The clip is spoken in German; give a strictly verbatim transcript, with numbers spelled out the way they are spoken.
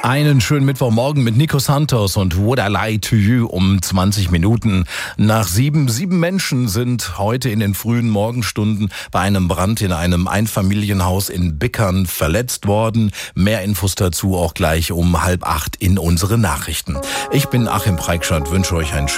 Einen schönen Mittwochmorgen mit Nico Santos und Would I Lie to You um zwanzig Minuten nach sieben. Sieben Menschen sind heute in den frühen Morgenstunden bei einem Brand in einem Einfamilienhaus in Bickern verletzt worden. Mehr Infos dazu auch gleich um halb acht in unsere Nachrichten. Ich bin Achim Preikschat, wünsche euch einen